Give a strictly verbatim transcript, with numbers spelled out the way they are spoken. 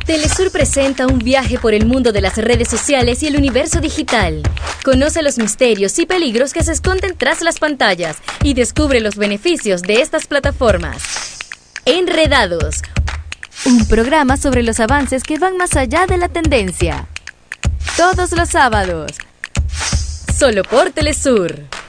Telesur presenta un viaje por el mundo de las redes sociales y el universo digital. Conoce los misterios y peligros que se esconden tras las pantallas y descubre los beneficios de estas plataformas. Enredados, un programa sobre los avances que van más allá de la tendencia. Todos los sábados, solo por Telesur.